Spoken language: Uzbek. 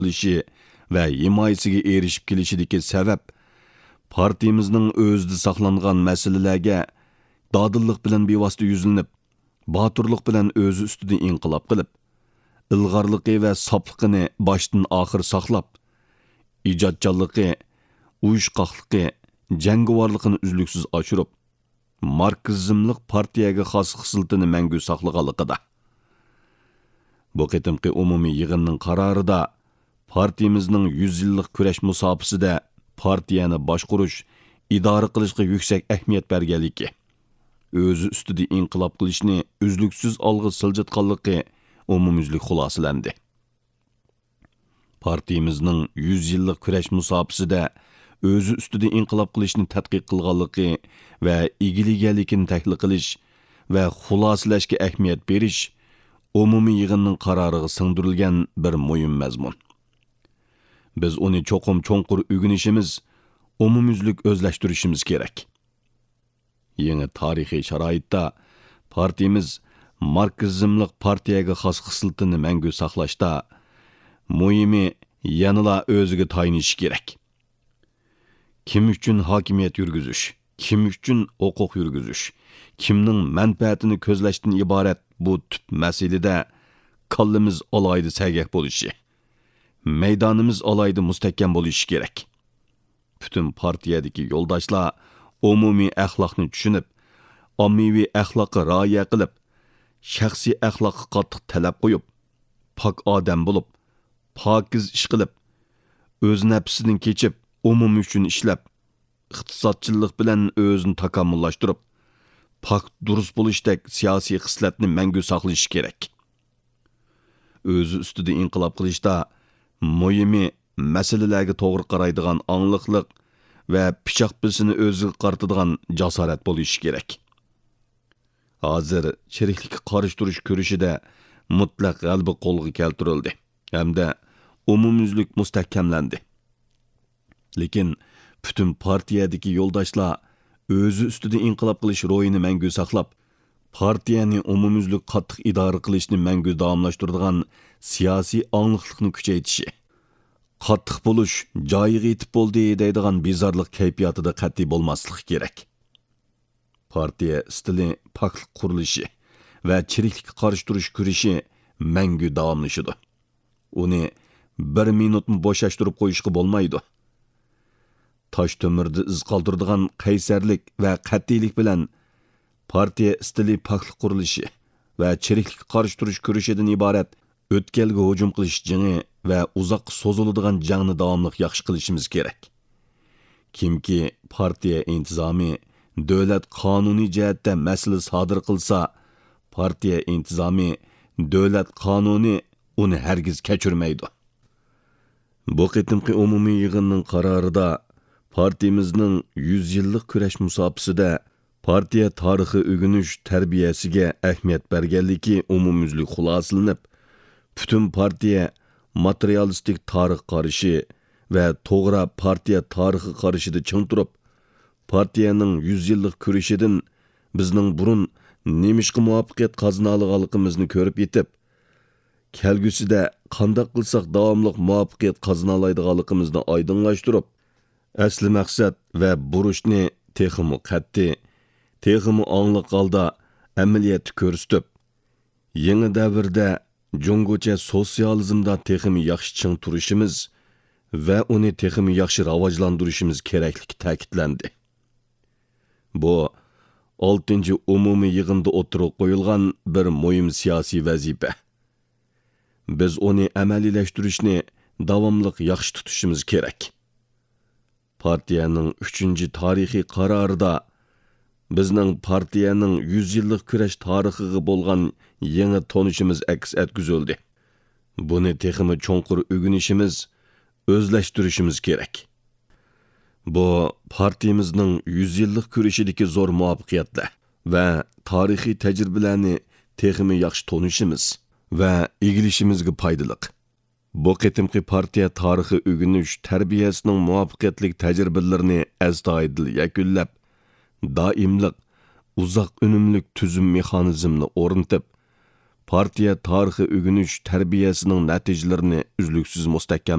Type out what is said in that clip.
qilishi va himoyasiga erishib kelishidagi sabab partiyamizning o'zida saqlangan masalalarga dodillik bilan bevosita yuzlanib, boturlik bilan o'zi ustida inqilob qilib, ilg'orligi va sofligini boshdan oxir saqlab, ijodchanligi, uyushqoqligi, jangovarligini uzluksiz oshirib, marksizmlik partiyaga xos xislitini mangu saqlaganligida. Bu qitimqi umumiy yig'inning qarorida partiyamizning 100 yillik kurash musofasida partiyani boshqarish, idora qilishga yuksak ahamiyat berganligi, o'zi ustida inqilob qilishni uzluksiz olg'a siljitganligi umumyuzlik xulosalandi. Partiyamizning 100 yillik kurash musofasida o'zi ustida inqilob qilishni tadqiq qilganligi va egillaganligini tahlil qilish va xulosalashga ahamiyat berish umumiy yig'inning qaroriga singdirilgan bir muhim mazmun. Biz uni cho'qim cho'nqur o'rganishimiz, umumyuzlik o'zlashtirishimiz kerak. Yangi tarixiy sharoitda partiyamiz marksizmlik partiyaga xos xislitini mangu saqlashda muhimi yanıla o'ziga tayinishi kerak. Kim uchun hokimiyat yurgizish, kim uchun huquq yurgizish, kimning manfaatini ko'zlashdan iborat bu tüp masalada kallimiz olayda sagak bo'lishi, maydonimiz olayda mustahkam bo'lishi kerak. Bütün partiyadagi yo'ldoshlar umumiy axloqni tushunib, ommaviy axloqqa rioya qilib, shaxsiy axloqqa qattiq talab qo'yib, pok odam bo'lib, pokiz ish qilib, o'z nafsidan kechib, umum uchun ishlab, iqtisodchilik bilan o'zini takomillashtirib, pok durust bo'lishdek siyosiy xislatni mangu saqlash kerak. O'zi ustida inqilob qilishda muhimi masalalarga to'g'ri qaraydigan angliqlik va pichoq bisini o'ziga qartadigan jasorat bo'lishi kerak. Hozir chiriklikka qarshi turish ko'rishida mutlaq g'alaba qo'lga keltirildi hamda umumyuzlik mustahkamlandi. Lekin bütün partiyadagi yo'ldoshlar o'zi ustida inqilob qilish ro'yini mangu saqlab, partiyani umumyuzlik qattiq idora qilishni mangu davomlashtiradigan siyosiy angliqlikni kuchaytirishi, qattiq bo'lish joyiga yetib bo'ldi deydigan bizarlik kayfiyatida qat'iy bo'lmaslik kerak. Partiya stili poklik qurilishi va chiriklikka qarshi turish kurashi mangu davomlashadi. Uni 1 minutni bo'shashtirib qo'yishga bo'lmaydi. Tosh to'mirda iz qoldiradigan qaysarlik va qat'iylik bilan partiya stili poklik qurilishi va chiriklikka qarshi turish kurashidan iborat o'tkalga hujum qilish jangi va uzoq so'ziladigan jangni davomli yaxshi qilishimiz kerak. Kimki partiya intizomi, davlat qonuniy jihatda masala sodir qilsa, partiya intizomi, davlat qonuni uni hargiz kechirmaydi. Bu qitimqi umumiy yig'inning qarorida partiyamizning 100 yillik kurash musofasida partiya tarixi o'rganish tarbiyasiga ahamiyat berganligi umumyuzlik xulosalanib, bütün partiya materialistik tarix qarashi va to'g'ri partiya tarixi qarashida ching turib, partiyaning 100 yillik kurashidan bizning burun nemishqa muvaffaqiyat qozonolganligimizni ko'rib yetib, kelgusida qanday qilsak davomli muvaffaqiyat qozonolaydiganligimizni oydinlashtirib, asli maqsad va burishni texmi qat'iy, texmi angliq holda amaliyotda ko'rsatib, yangi davrda Jungocha sotsializmda texmi yaxshi ching turishimiz va uni texmi yaxshi rivojlantirishimiz kerakligi ta'kidlandi. Bu 6-chi umumiy yig'inda o'tirib qo'yilgan bir muhim siyosiy vazifa. Biz uni amaliyalashtirishni davomli yaxshi tutishimiz kerak. Partiyaning 3-chi tarixiy qarorida bizning partiyaning 100 yillik kurash tarixiga bo'lgan yangi tonishimiz aks etkizildi. Buni texmi cho'nqur o'rganishimiz, o'zlashtirishimiz kerak. Bu partiyamizning 100 yillik kurashidagi zo'r muvaffaqiyatlar va tarixiy tajribalarni texmi yaxshi tonishimiz va egilishimizga foydaliq. Bu qitimqi partiya tarixi o'rganish tarbiyasining muvaffaqiyatli tajribalarini astoydil yakunlab, doimlik, uzoq unumlik tuzum mexanizmini o'rnatib, partiya tarixi o'rganish tarbiyasining natijalarini uzluksiz mustahkam